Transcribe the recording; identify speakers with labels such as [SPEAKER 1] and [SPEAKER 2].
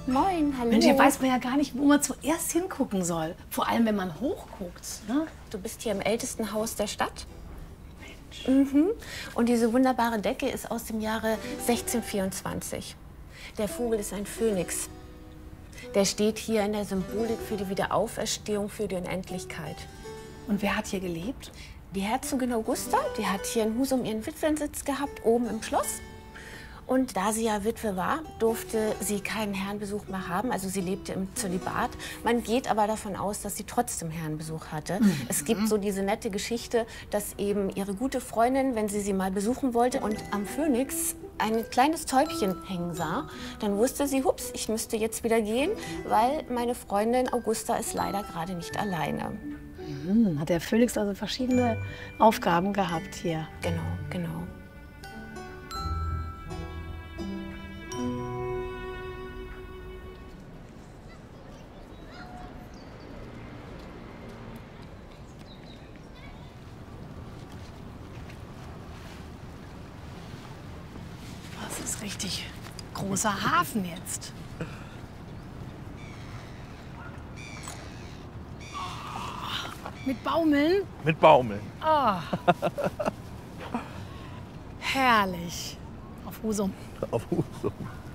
[SPEAKER 1] Moin, hallo.
[SPEAKER 2] Mensch, hier weiß man ja gar nicht, wo man zuerst hingucken soll. Vor allem, wenn man hochguckt. Ne?
[SPEAKER 1] Du bist hier im ältesten Haus der Stadt. Mhm. Und diese wunderbare Decke ist aus dem Jahre 1624. Der Vogel ist ein Phönix. Der steht hier in der Symbolik für die Wiederauferstehung, für die Unendlichkeit.
[SPEAKER 2] Und wer hat hier gelebt?
[SPEAKER 1] Die Herzogin Augusta, die hat hier in Husum ihren Witwensitz gehabt, oben im Schloss. Und da sie ja Witwe war, durfte sie keinen Herrenbesuch mehr haben. Also sie lebte im Zölibat. Man geht aber davon aus, dass sie trotzdem Herrenbesuch hatte. Es gibt so diese nette Geschichte, dass eben ihre gute Freundin, wenn sie mal besuchen wollte und am Phönix ein kleines Täubchen hängen sah, dann wusste sie, hups, ich müsste jetzt wieder gehen, weil meine Freundin Augusta ist leider gerade nicht alleine.
[SPEAKER 2] Hat der Phönix also verschiedene Aufgaben gehabt hier.
[SPEAKER 1] Genau, genau.
[SPEAKER 2] Das ist richtig großer Hafen jetzt. Mit Baumeln?
[SPEAKER 3] Mit Baumeln.
[SPEAKER 2] Herrlich. Auf Husum.
[SPEAKER 3] Auf Husum.